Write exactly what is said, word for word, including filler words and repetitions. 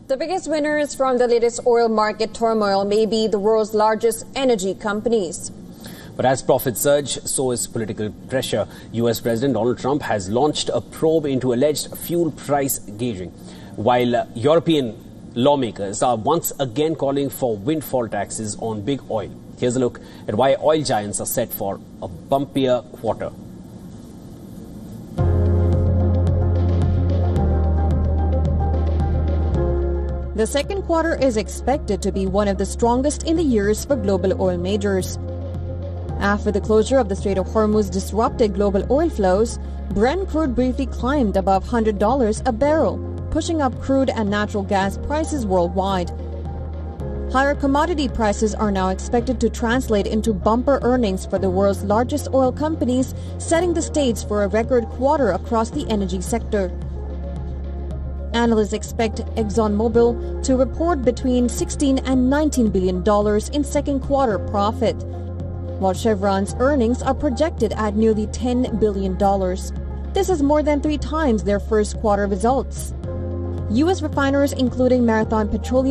The biggest winners from the latest oil market turmoil may be the world's largest energy companies. But as profits surge, so is political pressure. U S President Donald Trump has launched a probe into alleged fuel price gauging, while uh, European lawmakers are once again calling for windfall taxes on big oil. Here's a look at why oil giants are set for a bumpier quarter. The second quarter is expected to be one of the strongest in the years for global oil majors. After the closure of the Strait of Hormuz disrupted global oil flows, Brent crude briefly climbed above one hundred dollars a barrel, pushing up crude and natural gas prices worldwide. Higher commodity prices are now expected to translate into bumper earnings for the world's largest oil companies, setting the stage for a record quarter across the energy sector. Analysts expect ExxonMobil to report between sixteen and nineteen billion dollars in second quarter profit, while Chevron's earnings are projected at nearly ten billion dollars. This is more than three times their first quarter results. U S refiners, including Marathon Petroleum,